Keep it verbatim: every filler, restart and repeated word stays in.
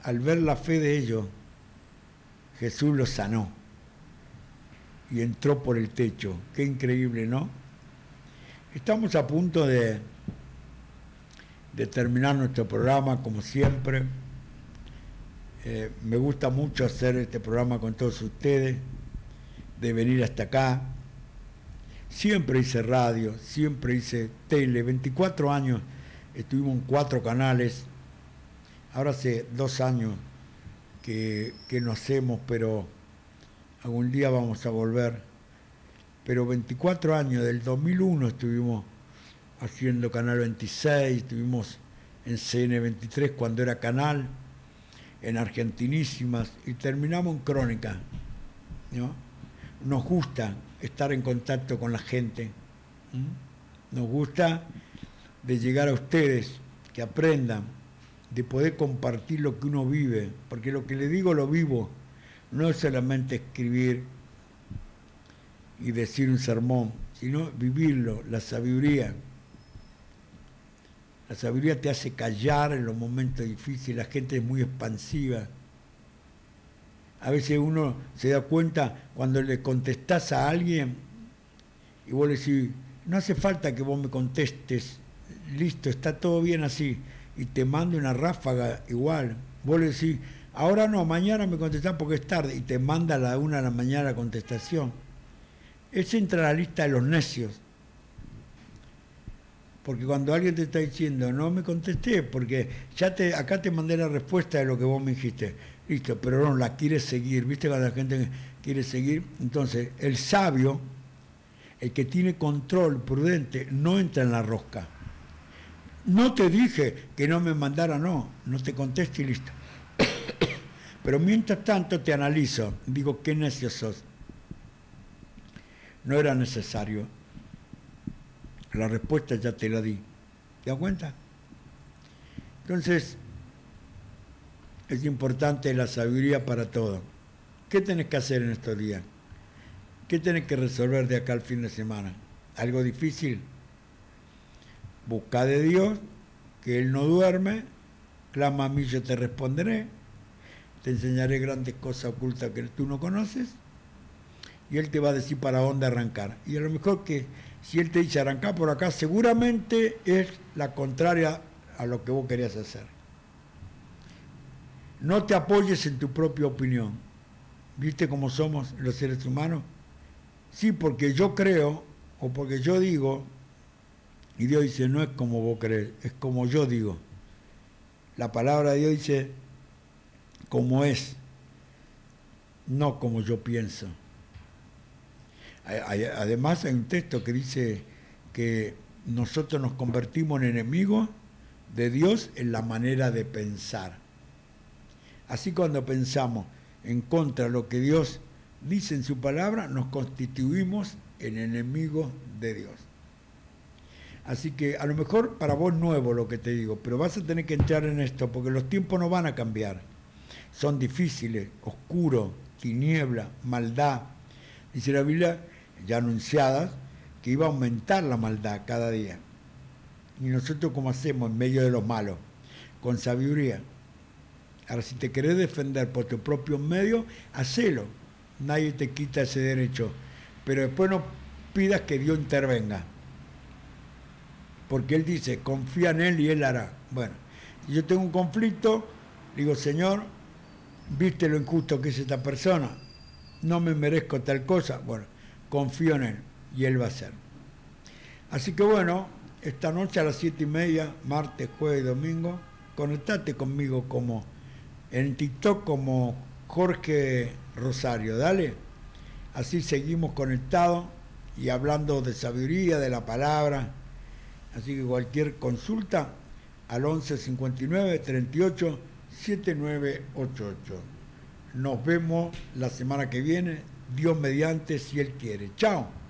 al ver la fe de ellos, Jesús los sanó y entró por el techo. Qué increíble, ¿no? Estamos a punto de, de terminar nuestro programa, como siempre. Eh, me gusta mucho hacer este programa con todos ustedes, de venir hasta acá. Siempre hice radio, siempre hice tele, veinticuatro años estuvimos en cuatro canales. Ahora hace dos años que, que no hacemos, pero algún día vamos a volver. Pero veinticuatro años, del dos mil uno estuvimos haciendo Canal veintiséis, estuvimos en C N veintitrés cuando era canal, en Argentinísimas, y terminamos en Crónica, ¿no? Nos gusta estar en contacto con la gente, ¿Mm? Nos gusta de llegar a ustedes, que aprendan, de poder compartir lo que uno vive, porque lo que le digo lo vivo, no es solamente escribir y decir un sermón, sino vivirlo, la sabiduría. La sabiduría te hace callar en los momentos difíciles, la gente es muy expansiva. A veces uno se da cuenta cuando le contestás a alguien y vos le decís, no hace falta que vos me contestes, listo, está todo bien así, y te manda una ráfaga igual. Vos le decís, ahora no, mañana me contestás porque es tarde, y te manda a la una de la mañana la contestación. Ese entra a la lista de los necios. Porque cuando alguien te está diciendo, no me contesté, porque ya te, acá te mandé la respuesta de lo que vos me dijiste, listo, pero no, la quieres seguir, ¿viste? Cuando la gente quiere seguir, entonces el sabio, el que tiene control prudente, no entra en la rosca. No te dije que no me mandara, no, no te conteste y listo. Pero mientras tanto te analizo, digo, qué necio sos. No era necesario. La respuesta ya te la di. ¿Te das cuenta? Entonces, es importante la sabiduría para todo. ¿Qué tenés que hacer en estos días? ¿Qué tenés que resolver de acá al fin de semana? ¿Algo difícil? Busca de Dios, que Él no duerme, clama a mí, yo te responderé, te enseñaré grandes cosas ocultas que tú no conoces, y Él te va a decir para dónde arrancar. Y a lo mejor que si Él te dice arrancar por acá, seguramente es la contraria a lo que vos querías hacer. No te apoyes en tu propia opinión. ¿Viste cómo somos los seres humanos? Sí, porque yo creo, o porque yo digo, y Dios dice, no es como vos crees, es como yo digo. La palabra de Dios dice, como es, no como yo pienso. Además hay un texto que dice que nosotros nos convertimos en enemigos de Dios en la manera de pensar. Así cuando pensamos en contra de lo que Dios dice en su palabra, nos constituimos en enemigos de Dios. Así que a lo mejor para vos es nuevo lo que te digo, pero vas a tener que entrar en esto porque los tiempos no van a cambiar. Son difíciles, oscuros, tiniebla, maldad. Dice la Biblia, ya anunciadas, que iba a aumentar la maldad cada día. Y nosotros, ¿cómo hacemos en medio de los malos? Con sabiduría. Ahora, si te querés defender por tu propio medio, hacelo. Nadie te quita ese derecho. Pero después no pidas que Dios intervenga. Porque Él dice, confía en Él y Él hará. Bueno, si yo tengo un conflicto, digo, Señor, ¿viste lo injusto que es esta persona? No me merezco tal cosa. Bueno, confío en Él y Él va a hacer. Así que bueno, esta noche a las siete y media, martes, jueves y domingo, conectate conmigo como en TikTok como Jorge Rosario, dale. Así seguimos conectados y hablando de sabiduría, de la palabra. Así que cualquier consulta al once cincuenta y nueve treinta y ocho setenta y nueve ochenta y ocho. Nos vemos la semana que viene, Dios mediante, si Él quiere. Chao.